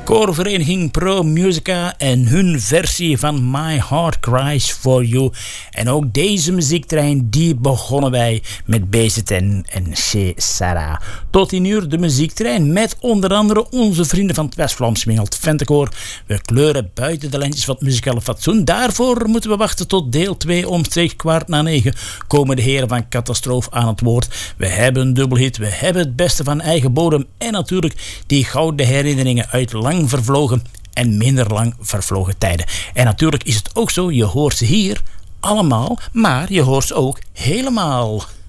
Koorvereniging Pro Musica en hun versie van My Heart Cries For You. En ook deze muziektrein, die begonnen wij met BZN en Chez Sarah. Tot 10 uur de muziektrein met onder andere onze vrienden van het West-Vlaams Mingeld Ventekoor. We kleuren buiten de lijntjes van het muzikale fatsoen. Daarvoor moeten we wachten tot deel 2 omstreeks 8:15. Komen de heren van Catastrofe aan het woord. We hebben een dubbelhit, we hebben het beste van eigen bodem en natuurlijk die gouden herinneringen uit lang vervlogen en minder lang vervlogen tijden. En natuurlijk is het ook zo, je hoort ze hier allemaal, maar je hoort ze ook helemaal.